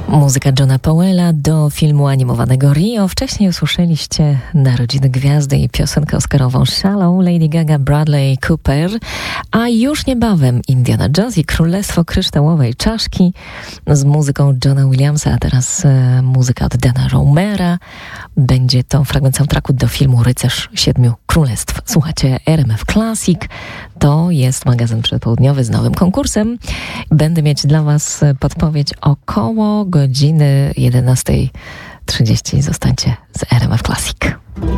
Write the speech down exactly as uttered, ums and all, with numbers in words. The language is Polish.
Muzyka Johna Powella do filmu animowanego Rio. Wcześniej usłyszeliście Narodziny Gwiazdy i piosenkę oscarową Shallow, Lady Gaga, Bradley Cooper, a już niebawem Indiana Jones i Królestwo Kryształowej Czaszki z muzyką Johna Williamsa, a teraz e, muzyka od Dana Romera. Będzie to fragment soundtracku do filmu Rycerz Siedmiu Królestw. Słuchacie R M F Classic. To jest magazyn przedpołudniowy z nowym konkursem. Będę mieć dla Was podpowiedź około godziny jedenasta trzydzieści. Zostańcie z R M F Classic.